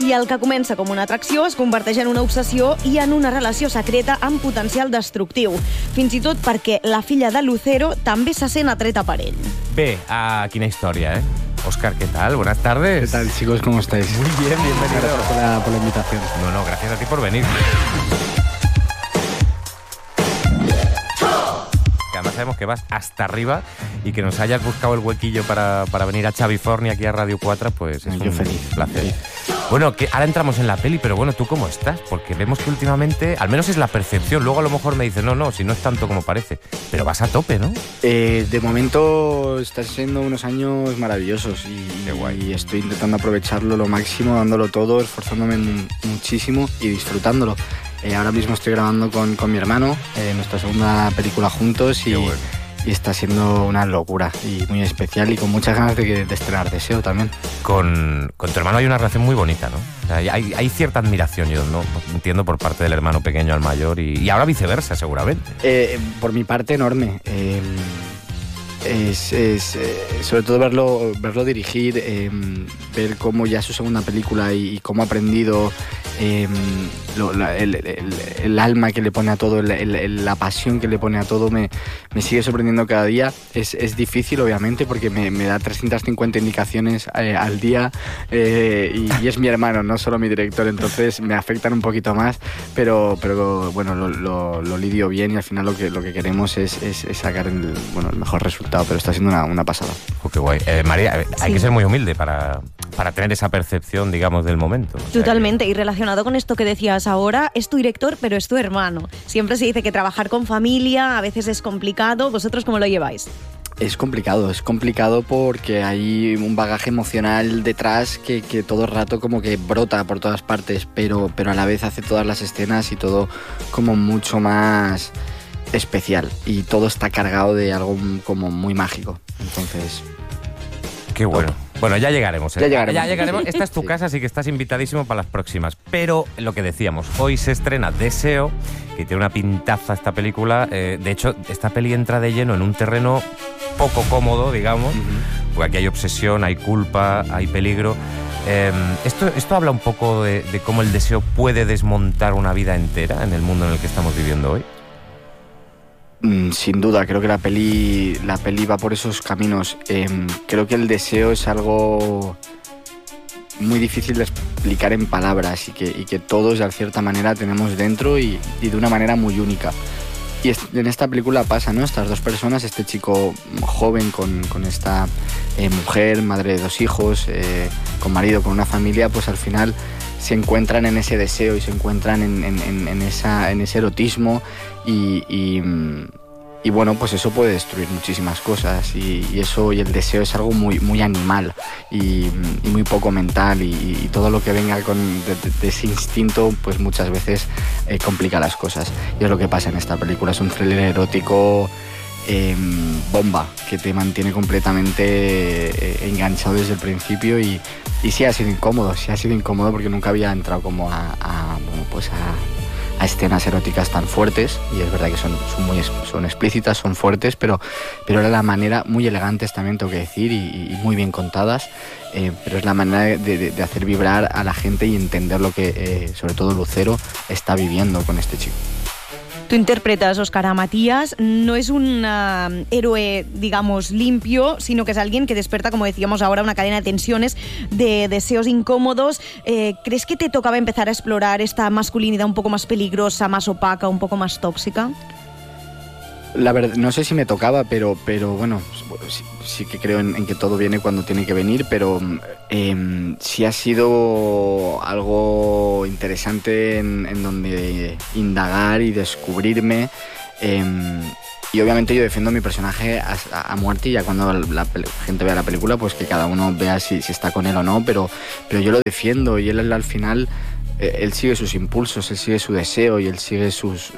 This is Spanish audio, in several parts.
I el que comença com una atracció es converteix en una obsessió i en una relació secreta amb potencial destructiu. Fins i tot perquè la filla de Lucero també se sent atreta per ell. Bé, quina història, ¿eh? Óscar, ¿qué tal? Buenas tardes. ¿Qué tal, chicos? ¿Cómo estáis? Muy bien, bienvenido. Gracias por la invitación. No, gracias a ti por venir. Que además sabemos que vas hasta arriba y que nos hayas buscado el huequillo para venir a Xavifornia aquí a Radio 4, pues es un placer. Feliz. Bueno, que ahora entramos en la peli, pero bueno, ¿tú cómo estás? Porque vemos que últimamente, al menos es la percepción, luego a lo mejor me dices, no, si no es tanto como parece, pero vas a tope, ¿no? De momento están siendo unos años maravillosos y estoy intentando aprovecharlo lo máximo, dándolo todo, esforzándome muchísimo y disfrutándolo. Ahora mismo estoy grabando con mi hermano nuestra segunda película juntos y está siendo una locura y muy especial y con muchas ganas de estrenar Deseo también. Con tu hermano hay una relación muy bonita, ¿no? O sea, hay cierta admiración, yo no entiendo, por parte del hermano pequeño al mayor y ahora viceversa, seguramente. Por mi parte, enorme. Sobre todo verlo dirigir, ver cómo ya es su segunda película y cómo ha aprendido, el alma que le pone a todo, la pasión que le pone a todo, me sigue sorprendiendo cada día. Es difícil, obviamente, porque me da 350 indicaciones al día y es mi hermano, no solo mi director, entonces me afectan un poquito más, pero bueno, lo lidio bien y al final lo que queremos es sacar el mejor resultado. Pero está siendo una pasada. Qué guay. María, hay que ser muy humilde para tener esa percepción, digamos, del momento. Totalmente. Y relacionado con esto que decías ahora, es tu director, pero es tu hermano. Siempre se dice que trabajar con familia a veces es complicado. ¿Vosotros cómo lo lleváis? Es complicado porque hay un bagaje emocional detrás que todo el rato como que brota por todas partes, pero a la vez hace todas las escenas y todo como mucho más especial y todo está cargado de algo como muy mágico. Entonces, qué bueno. Bueno, ya llegaremos. Ya llegaremos. Esta es tu casa, así que estás invitadísimo para las próximas. Pero lo que decíamos, hoy se estrena Deseo, que tiene una pintaza esta película. De hecho, esta peli entra de lleno en un terreno poco cómodo, digamos, porque aquí hay obsesión, hay culpa, hay peligro. Esto habla un poco de cómo el deseo puede desmontar una vida entera en el mundo en el que estamos viviendo hoy. Sin duda, creo que la peli va por esos caminos. Creo que el deseo es algo muy difícil de explicar en palabras y que todos de cierta manera tenemos dentro y de una manera muy única. Y en esta película pasa, ¿no? Estas dos personas, este chico joven con esta mujer, madre de 2 hijos, con marido, con una familia, pues al final se encuentran en ese deseo y se encuentran en ese erotismo y bueno, pues eso puede destruir muchísimas cosas y el deseo es algo muy, muy animal y muy poco mental y todo lo que venga de ese instinto pues muchas veces complica las cosas y es lo que pasa en esta película. Es un thriller erótico bomba que te mantiene completamente enganchado desde el principio y sí ha sido incómodo porque nunca había entrado como a escenas eróticas tan fuertes y es verdad que son explícitas, son fuertes, pero era la manera, muy elegantes también tengo que decir y muy bien contadas, pero es la manera de hacer vibrar a la gente y entender lo que sobre todo Lucero está viviendo con este chico. Tú interpretas, Óscar, a Matías. No es un héroe, digamos, limpio, sino que es alguien que despierta, como decíamos ahora, una cadena de tensiones, de deseos incómodos. ¿Crees que te tocaba empezar a explorar esta masculinidad un poco más peligrosa, más opaca, un poco más tóxica? La verdad, no sé si me tocaba, pero bueno, sí que creo en que todo viene cuando tiene que venir, pero sí ha sido algo interesante en donde indagar y descubrirme. Y obviamente yo defiendo mi personaje a muerte y ya cuando la gente vea la película, pues que cada uno vea si está con él o no, pero yo lo defiendo y él al final, él sigue sus impulsos, él sigue su deseo y él sigue sus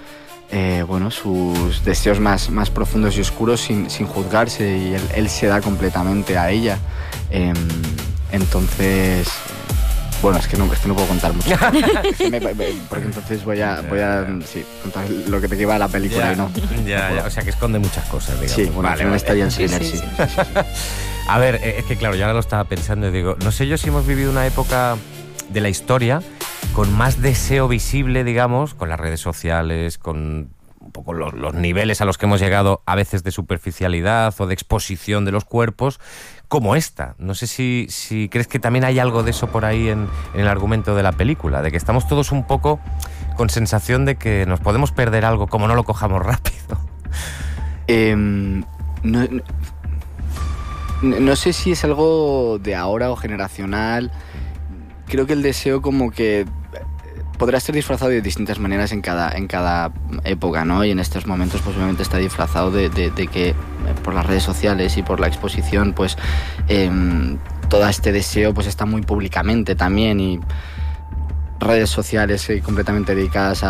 deseos más profundos y oscuros sin juzgarse y él se da completamente a ella. Entonces, bueno, es que no puedo contar mucho. Porque entonces voy a contar lo que te lleva a la película y no. Ya, o sea que esconde muchas cosas, digamos. Sí, bueno, vale, estaría en thriller, sí. A ver, es que claro, yo ahora lo estaba pensando y digo, no sé yo si hemos vivido una época de la historia con más deseo visible, digamos, con las redes sociales, con un poco los niveles a los que hemos llegado a veces de superficialidad o de exposición de los cuerpos, como esta. No sé si crees que también hay algo de eso por ahí en el argumento de la película, de que estamos todos un poco con sensación de que nos podemos perder algo como no lo cojamos rápido. No sé si es algo de ahora o generacional. Creo que el deseo como que podrá ser disfrazado de distintas maneras en cada época, ¿no? Y en estos momentos pues obviamente está disfrazado de que por las redes sociales y por la exposición pues todo este deseo pues está muy públicamente también, y redes sociales completamente dedicadas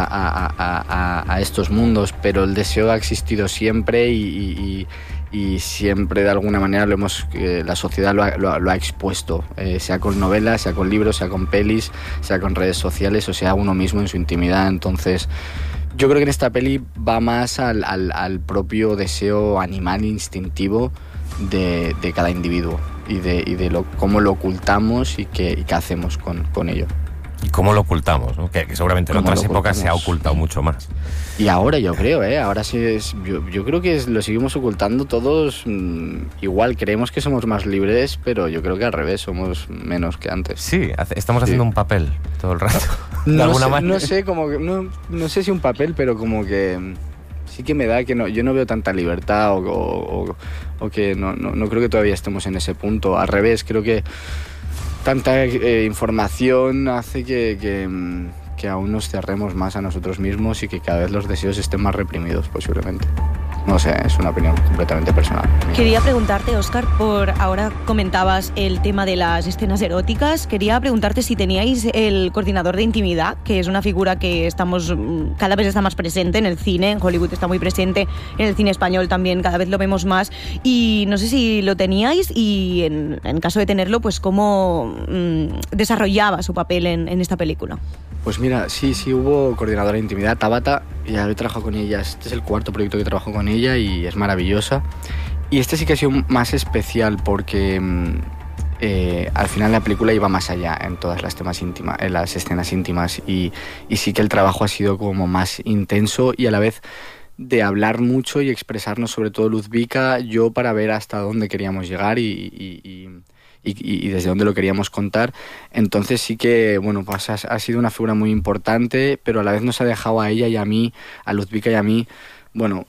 a estos mundos, pero el deseo ha existido siempre y siempre de alguna manera la sociedad lo ha expuesto, sea con novelas, sea con libros, sea con pelis, sea con redes sociales o sea uno mismo en su intimidad. Entonces yo creo que en esta peli va más al propio deseo animal instintivo de cada individuo y de cómo lo ocultamos y qué hacemos con ello. ¿Y cómo lo ocultamos, ¿no? Que seguramente en otras épocas se ha ocultado mucho más. Y ahora yo creo, ahora sí yo creo que lo seguimos ocultando todos igual. Creemos que somos más libres, pero yo creo que al revés, somos menos que antes. Sí, estamos haciendo un papel todo el rato. De alguna manera. No sé, como que, no sé si un papel, pero como que sí que me da que yo no veo tanta libertad o que no creo que todavía estemos en ese punto. Al revés, creo que tanta información hace que aún nos cerremos más a nosotros mismos y que cada vez los deseos estén más reprimidos, posiblemente. No sé, es una opinión completamente personal. Quería preguntarte, Óscar, ahora comentabas el tema de las escenas eróticas. Quería preguntarte si teníais el coordinador de intimidad, que es una figura que cada vez está más presente en el cine, en Hollywood está muy presente, en el cine español también cada vez lo vemos más. Y no sé si lo teníais y en caso de tenerlo, pues cómo desarrollaba su papel en esta película. Pues mira, sí hubo coordinadora de intimidad, Tabata, ya he trabajado con ella. Este es el cuarto proyecto que trabajo con ella y es maravillosa. Y este sí que ha sido más especial porque al final la película iba más allá en todas las escenas íntimas y sí que el trabajo ha sido como más intenso y a la vez de hablar mucho y expresarnos, sobre todo Luzbika, yo, para ver hasta dónde queríamos llegar y desde dónde lo queríamos contar. Entonces sí que, bueno, pues ha sido una figura muy importante, pero a la vez nos ha dejado a ella y a mí, a Luzbika y a mí, bueno,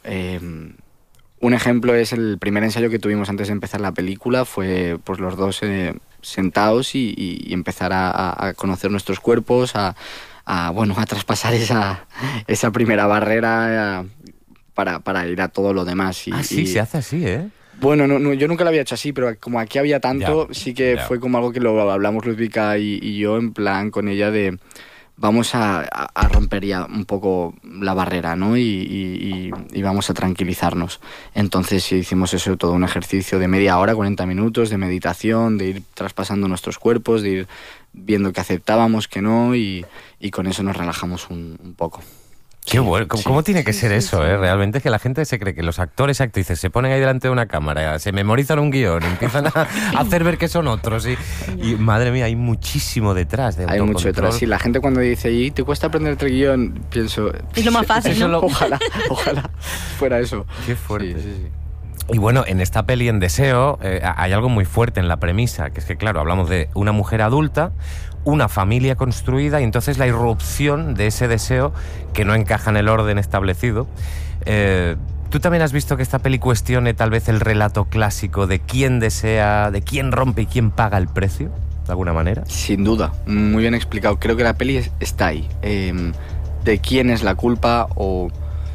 un ejemplo es el primer ensayo que tuvimos antes de empezar la película. Fue pues los dos sentados y empezar a conocer nuestros cuerpos, a traspasar esa primera barrera para ir a todo lo demás. Sí, se hace así, ¿eh? Bueno, no, yo nunca lo había hecho así, pero como aquí había tanto, sí que fue como algo que lo hablamos Luzbika y yo, en plan con ella, de vamos a romper ya un poco la barrera, ¿no? Y vamos a tranquilizarnos. Entonces hicimos eso, todo un ejercicio de media hora, 40 minutos de meditación, de ir traspasando nuestros cuerpos, de ir viendo que aceptábamos, que no, y con eso nos relajamos un poco. Qué bueno, ¿cómo tiene que ser eso? Realmente es que la gente se cree que los actores y actrices se ponen ahí delante de una cámara, se memorizan un guión, empiezan a hacer ver que son otros y madre mía, hay muchísimo detrás de autocontrol. Hay mucho detrás, sí. La gente cuando dice, ¿y te cuesta aprenderte el guión? Pienso... Es lo más fácil, ¿no? Ojalá fuera eso. Qué fuerte. Sí. Y bueno, en esta peli, en Deseo, hay algo muy fuerte en la premisa, que es que, claro, hablamos de una mujer adulta, una familia construida y entonces la irrupción de ese deseo que no encaja en el orden establecido. ¿Tú también has visto que esta peli cuestione tal vez el relato clásico de quién desea, de quién rompe y quién paga el precio, de alguna manera? Sin duda, muy bien explicado. Creo que la peli está ahí. De quién es la culpa o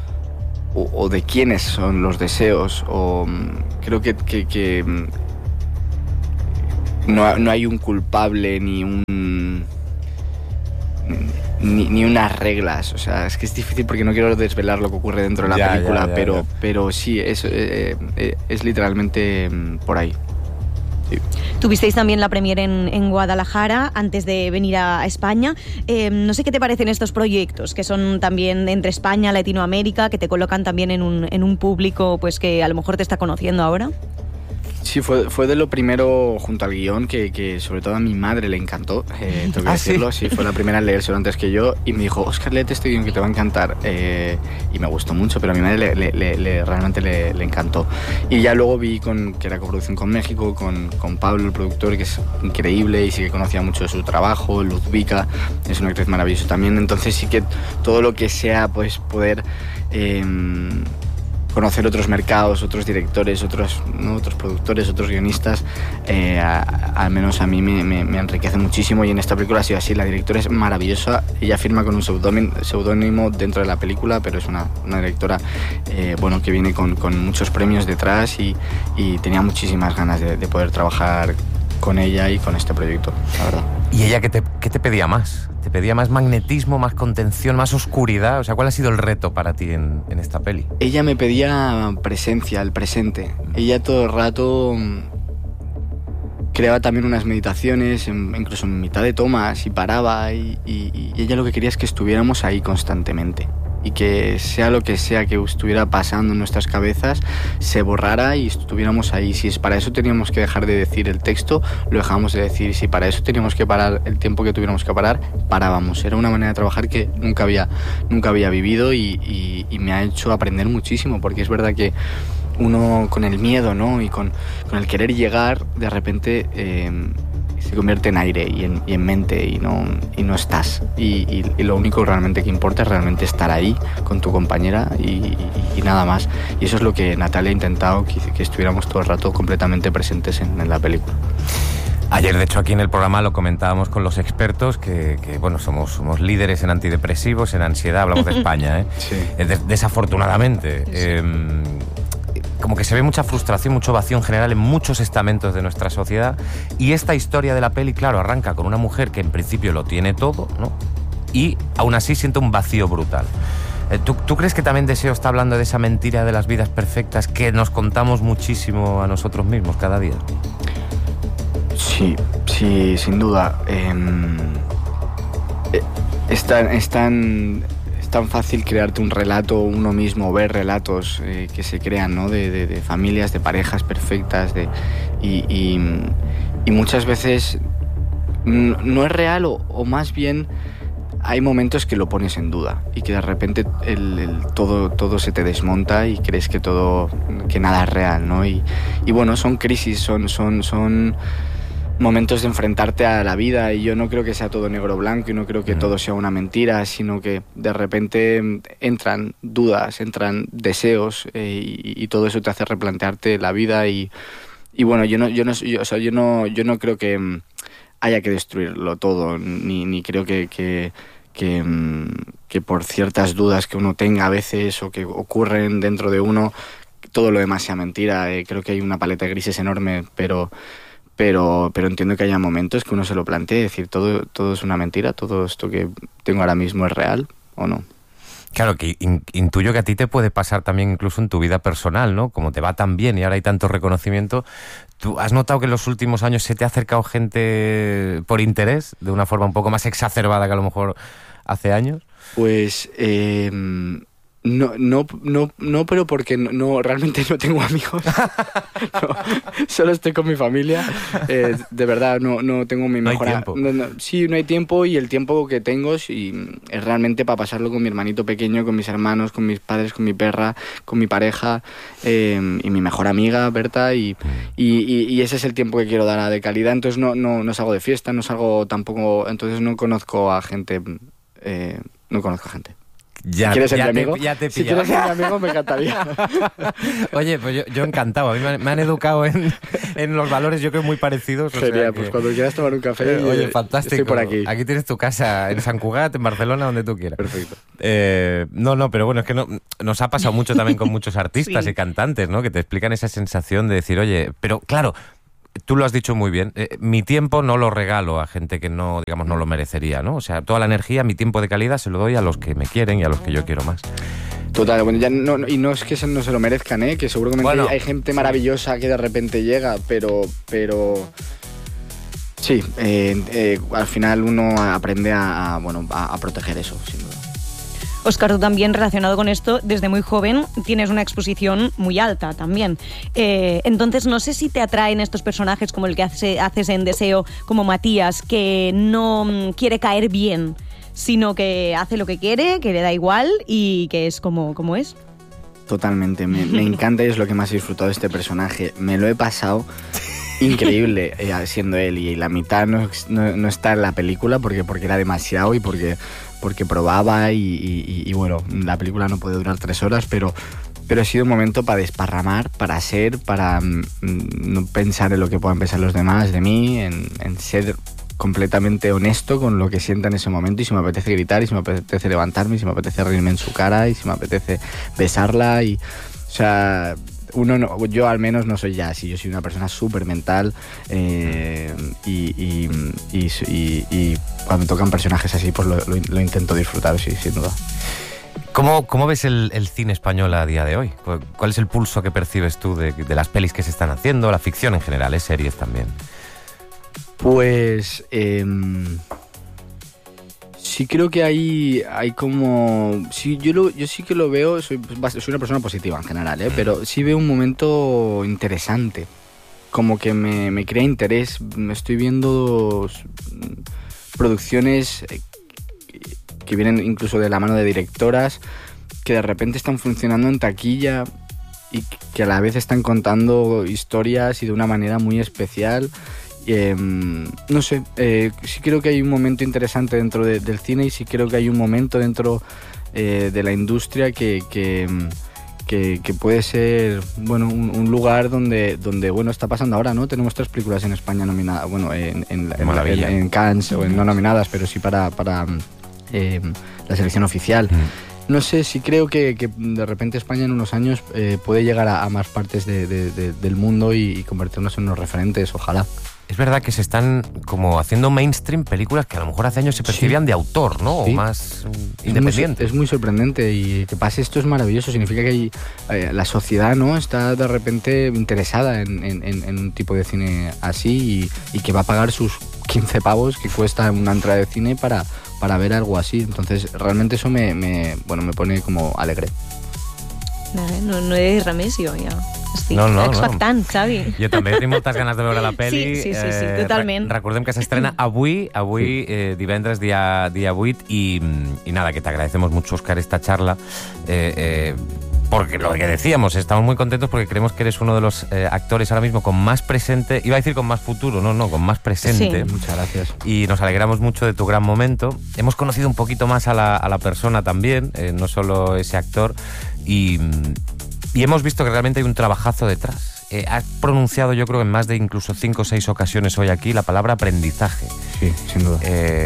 de quiénes son los deseos. Creo que no hay un culpable ni unas reglas. O sea, es que es difícil porque no quiero desvelar lo que ocurre dentro de la película, pero sí, es literalmente por ahí. Sí. Tuvisteis también la premier en Guadalajara antes de venir a España. No sé qué te parecen estos proyectos, que son también entre España, Latinoamérica, que te colocan también en un público pues que a lo mejor te está conociendo ahora. Sí, fue de lo primero junto al guión que sobre todo a mi madre le encantó, tengo que decirlo. ¿Sí? Sí, fue la primera en leérselo antes que yo y me dijo, Óscar, léete este guión que te va a encantar. Y me gustó mucho, pero a mi madre realmente le encantó. Y ya luego vi que era coproducción con México, con Pablo, el productor, que es increíble y sí que conocía mucho de su trabajo. Ludvika es una actriz maravillosa también. Entonces sí que todo lo que sea pues poder conocer otros mercados, otros directores, otros productores, otros guionistas, al menos a mí me enriquece muchísimo, y en esta película ha sido así. La directora es maravillosa, ella firma con un seudónimo dentro de la película, pero es una directora que viene con muchos premios detrás y tenía muchísimas ganas de poder trabajar con ella y con este proyecto, la verdad. ¿Y ella qué te pedía más? ¿Te pedía más magnetismo, más contención, más oscuridad? O sea, ¿cuál ha sido el reto para ti en esta peli? Ella me pedía presencia, el presente. Ella todo el rato creaba también unas meditaciones, incluso en mitad de tomas, y paraba, y ella lo que quería es que estuviéramos ahí constantemente. Y que sea lo que sea que estuviera pasando en nuestras cabezas, se borrara y estuviéramos ahí. Si para eso teníamos que dejar de decir el texto, lo dejábamos de decir. Si para eso teníamos que parar el tiempo que tuviéramos que parar, parábamos. Era una manera de trabajar que nunca había vivido y me ha hecho aprender muchísimo, porque es verdad que uno con el miedo, ¿no? Y con el querer llegar, de repente se convierte en aire y en mente y no estás. Y lo único realmente que importa es realmente estar ahí con tu compañera y nada más. Y eso es lo que Natalia ha intentado, que estuviéramos todo el rato completamente presentes en la película. Ayer, de hecho, aquí en el programa lo comentábamos con los expertos, que bueno, somos líderes en antidepresivos, en ansiedad, hablamos de España, ¿eh? Sí. Desafortunadamente. Sí. Como que se ve mucha frustración, mucho vacío en general en muchos estamentos de nuestra sociedad. Y esta historia de la peli, claro, arranca con una mujer que en principio lo tiene todo, ¿no? Y aún así siente un vacío brutal. ¿Tú crees que también Deseo está hablando de esa mentira de las vidas perfectas que nos contamos muchísimo a nosotros mismos cada día? Sí, sin duda. Es tan fácil crearte un relato uno mismo, ver relatos que se crean, ¿no? de familias, de parejas perfectas, y muchas veces no es real, o más bien hay momentos que lo pones en duda y que de repente todo se te desmonta y crees que nada es real, ¿no? Y bueno, son crisis, son momentos de enfrentarte a la vida, y yo no creo que sea todo negro o blanco, y no creo que todo sea una mentira, sino que de repente entran dudas, entran deseos, y todo eso te hace replantearte la vida, y bueno, yo no creo que haya que destruirlo todo, ni creo que por ciertas dudas que uno tenga a veces o que ocurren dentro de uno, todo lo demás sea mentira. Creo que hay una paleta de grises enorme, pero entiendo que haya momentos que uno se lo plantee, decir, todo es una mentira, todo esto que tengo ahora mismo es real, ¿o no? Claro, que intuyo que a ti te puede pasar también incluso en tu vida personal, ¿no? Como te va tan bien y ahora hay tanto reconocimiento, ¿tú has notado que en los últimos años se te ha acercado gente por interés, de una forma un poco más exacerbada que a lo mejor hace años? Pues no, pero porque no realmente no tengo amigos. No, solo estoy con mi familia. De verdad, no tengo mi mejor... Sí, no hay tiempo, y el tiempo que tengo es realmente para pasarlo con mi hermanito pequeño, con mis hermanos, con mis padres, con mi perra, con mi pareja, y mi mejor amiga, Berta, y ese es el tiempo que quiero dar de calidad. Entonces no salgo de fiesta, no salgo tampoco... Entonces no conozco a gente... Ya, si quieres ser mi amigo, si quieres ser mi amigo, me encantaría. Oye, pues yo encantado. A mí me han educado en los valores, yo creo, muy parecidos. Genial, pues cuando quieras tomar un café, oye, fantástico. Estoy por aquí. Aquí tienes tu casa en Sant Cugat, en Barcelona, donde tú quieras. Perfecto. No, pero bueno, es que nos ha pasado mucho también con muchos artistas sí. Y cantantes, ¿no? Que te explican esa sensación de decir, oye, pero claro... Tú lo has dicho muy bien. Mi tiempo no lo regalo a gente que no lo merecería, ¿no? O sea, toda la energía, mi tiempo de calidad se lo doy a los que me quieren y a los que yo quiero más. Total, bueno, ya y no es que no se lo merezcan, que seguramente hay gente maravillosa que de repente llega, pero sí, al final uno aprende a proteger eso, sin duda. Óscar, tú también, relacionado con esto, desde muy joven tienes una exposición muy alta también. Entonces, no sé si te atraen estos personajes como el que haces en Deseo, como Matías, que no quiere caer bien, sino que hace lo que quiere, que le da igual y que es como es. Totalmente, me encanta y es lo que más he disfrutado de este personaje. Me lo he pasado increíble siendo él, y la mitad no está en la película porque era demasiado y porque probaba y bueno, la película no puede durar 3 horas, pero ha sido un momento para desparramar, para no pensar en lo que puedan pensar los demás de mí, en ser completamente honesto con lo que sienta en ese momento, y si me apetece gritar, y si me apetece levantarme, y si me apetece reírme en su cara, y si me apetece besarla, y o sea, yo al menos no soy ya así, yo soy una persona súper mental, y cuando tocan personajes así pues lo intento disfrutar, sí, sin duda. ¿Cómo ves el cine español a día de hoy? ¿Cuál es el pulso que percibes tú de las pelis que se están haciendo, la ficción en general, series también? Pues sí, creo que hay como... Sí, yo sí que lo veo, soy una persona positiva en general, pero sí veo un momento interesante, como que me crea interés. Me estoy viendo producciones que vienen incluso de la mano de directoras que de repente están funcionando en taquilla y que a la vez están contando historias y de una manera muy especial. No sé, sí creo que hay un momento interesante dentro del cine, y sí creo que hay un momento dentro de la industria que puede ser, bueno, un lugar donde bueno, está pasando ahora, ¿no? Tenemos 3 películas en España nominadas, bueno, en Cannes, o no nominadas, pero sí para la selección oficial. No sé, sí creo que de repente España en unos años puede llegar a más partes del mundo y convertirnos en unos referentes, ojalá. Es verdad que se están como haciendo mainstream películas que a lo mejor hace años se percibían de autor, ¿no? Sí. O más independientes. Es muy sorprendente, y que pase esto es maravilloso. Significa que la sociedad, ¿no?, está de repente interesada en un tipo de cine así, y que va a pagar sus 15 pavos que cuesta una entrada de cine para ver algo así. Entonces realmente eso me pone como alegre. No és res, jo ja estic expectant, Xavi. Jo també tinc moltes ganes de veure la pel·li. Sí, totalment. Recordem que s'estrena avui divendres, dia 8, y nada, que te agradecemos mucho, Óscar, esta charla, porque lo que decíamos, estamos muy contentos porque creemos que eres uno de los actores ahora mismo con más presente, iba a decir con más futuro, no, con más presente. Sí. Muchas gracias. Y nos alegramos mucho de tu gran momento. Hemos conocido un poquito más a la persona también, no solo ese actor, y hemos visto que realmente hay un trabajazo detrás. Has pronunciado, yo creo, en más de incluso 5 o 6 ocasiones hoy aquí la palabra aprendizaje. Sí, sin duda.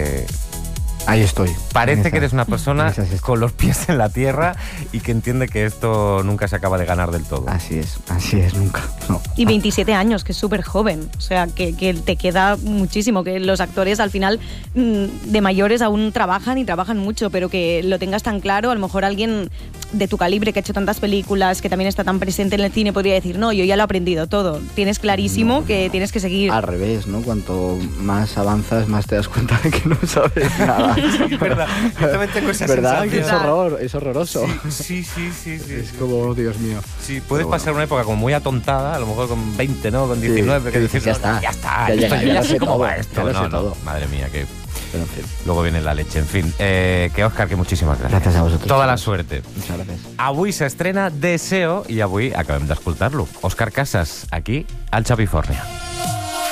Ahí estoy. Parece que eres una persona con los pies en la tierra y que entiende que esto nunca se acaba de ganar del todo. Así es, nunca. No. Y 27 años, que es súper joven. O sea, que te queda muchísimo. Que los actores, al final, de mayores aún trabajan y trabajan mucho, pero que lo tengas tan claro, a lo mejor alguien de tu calibre, que ha hecho tantas películas, que también está tan presente en el cine, podría decir, no, yo ya lo he aprendido todo. Tienes clarísimo que tienes que seguir. Al revés, ¿no? Cuanto más avanzas, más te das cuenta de que no sabes nada. Sí, verdad. Yo también tengo esa ¿verdad? sensación. Que es horroroso. Sí. Es como, Dios mío. Sí, puedes pasar una época como muy atontada, a lo mejor con 20, ¿no? Con 19, sí, que dices, ya está. Ya sé cómo va esto. No. Madre mía, que... Pero, en fin. Luego viene la leche, en fin. Que Óscar, que muchísimas gracias. Gracias a vosotros. Toda la suerte. Muchas gracias. Avui s'estrena Deseo i avui acabem d'escoltar-lo. Óscar Casas, aquí al Xavi Fórnia.